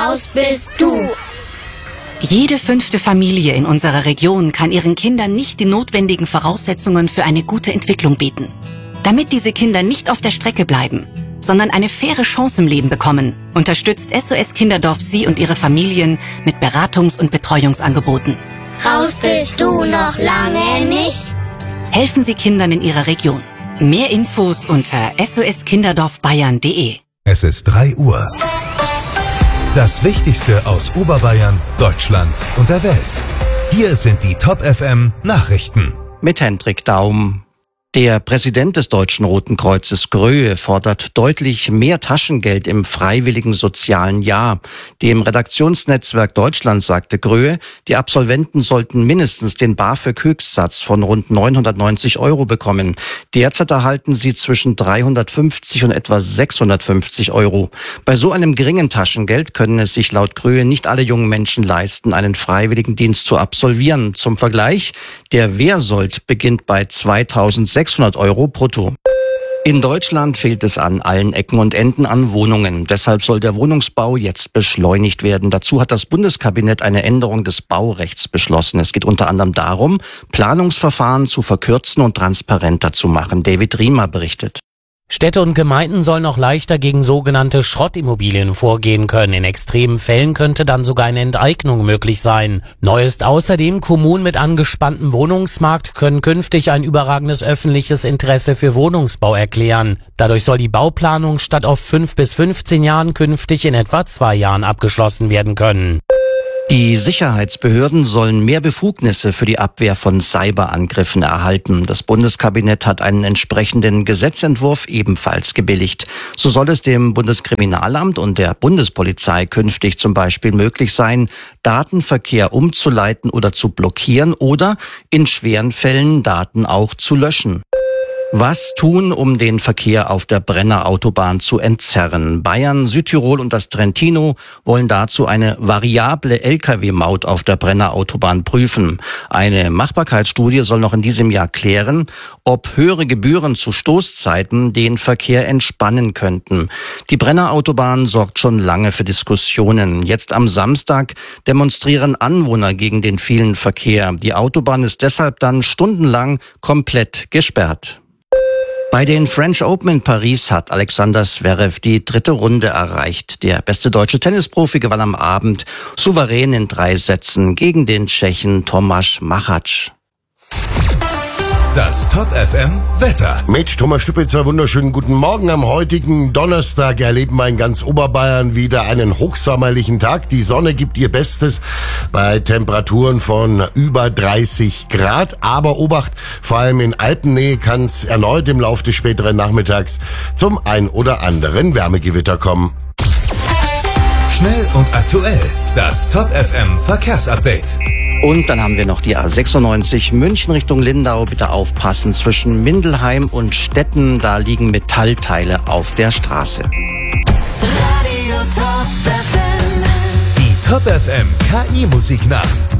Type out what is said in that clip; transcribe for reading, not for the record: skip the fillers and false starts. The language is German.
Raus bist du. Jede 5. Familie in unserer Region kann ihren Kindern nicht die notwendigen Voraussetzungen für eine gute Entwicklung bieten. Damit diese Kinder nicht auf der Strecke bleiben, sondern eine faire Chance im Leben bekommen, unterstützt SOS Kinderdorf Sie und Ihre Familien mit Beratungs- und Betreuungsangeboten. Raus bist du noch lange nicht. Helfen Sie Kindern in Ihrer Region. Mehr Infos unter soskinderdorfbayern.de. Es ist 3 Uhr. Das Wichtigste aus Oberbayern, Deutschland und der Welt. Hier sind die Top FM Nachrichten. Mit Hendrik Daum. Der Präsident des Deutschen Roten Kreuzes Gröhe fordert deutlich mehr Taschengeld im freiwilligen sozialen Jahr. Dem Redaktionsnetzwerk Deutschland sagte Gröhe, die Absolventen sollten mindestens den BAföG-Höchstsatz von rund 990 € bekommen. Derzeit erhalten sie zwischen 350 und etwa 650 €. Bei so einem geringen Taschengeld können es sich laut Gröhe nicht alle jungen Menschen leisten, einen Freiwilligendienst zu absolvieren. Zum Vergleich, der Wehrsold beginnt bei 2.600 € brutto. In Deutschland fehlt es an allen Ecken und Enden an Wohnungen. Deshalb soll der Wohnungsbau jetzt beschleunigt werden. Dazu hat das Bundeskabinett eine Änderung des Baurechts beschlossen. Es geht unter anderem darum, Planungsverfahren zu verkürzen und transparenter zu machen. David Riemer berichtet. Städte und Gemeinden sollen noch leichter gegen sogenannte Schrottimmobilien vorgehen können. In extremen Fällen könnte dann sogar eine Enteignung möglich sein. Neu ist außerdem, Kommunen mit angespanntem Wohnungsmarkt können künftig ein überragendes öffentliches Interesse für Wohnungsbau erklären. Dadurch soll die Bauplanung statt auf 5 bis 15 Jahren künftig in etwa 2 Jahren abgeschlossen werden können. Die Sicherheitsbehörden sollen mehr Befugnisse für die Abwehr von Cyberangriffen erhalten. Das Bundeskabinett hat einen entsprechenden Gesetzentwurf ebenfalls gebilligt. So soll es dem Bundeskriminalamt und der Bundespolizei künftig zum Beispiel möglich sein, Datenverkehr umzuleiten oder zu blockieren oder in schweren Fällen Daten auch zu löschen. Was tun, um den Verkehr auf der Brenner Autobahn zu entzerren? Bayern, Südtirol und das Trentino wollen dazu eine variable Lkw-Maut auf der Brenner Autobahn prüfen. Eine Machbarkeitsstudie soll noch in diesem Jahr klären, ob höhere Gebühren zu Stoßzeiten den Verkehr entspannen könnten. Die Brenner Autobahn sorgt schon lange für Diskussionen. Jetzt am Samstag demonstrieren Anwohner gegen den vielen Verkehr. Die Autobahn ist deshalb dann stundenlang komplett gesperrt. Bei den French Open in Paris hat Alexander Zverev die 3. Runde erreicht. Der beste deutsche Tennisprofi gewann am Abend souverän in 3 Sätzen gegen den Tschechen Tomáš Machač. Das Top FM Wetter. Mit Thomas Stüppitzer, wunderschönen guten Morgen. Am heutigen Donnerstag erleben wir in ganz Oberbayern wieder einen hochsommerlichen Tag. Die Sonne gibt ihr Bestes bei Temperaturen von über 30 Grad. Aber Obacht, vor allem in Alpennähe kann es erneut im Laufe des späteren Nachmittags zum ein oder anderen Wärmegewitter kommen. Schnell und aktuell. Das Top FM Verkehrsupdate. Und dann haben wir noch die A96 München Richtung Lindau. Bitte aufpassen, zwischen Mindelheim und Stetten, da liegen Metallteile auf der Straße. Die Top FM KI Musiknacht.